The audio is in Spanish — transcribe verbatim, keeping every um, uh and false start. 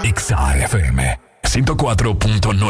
X A F M ciento cuatro punto nueve.